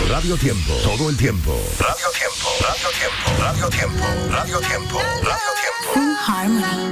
Radio Tiempo. Todo el tiempo. Radio Tiempo. Radio Tiempo. Radio Tiempo. Radio Tiempo. Radio Tiempo. Full Harmony.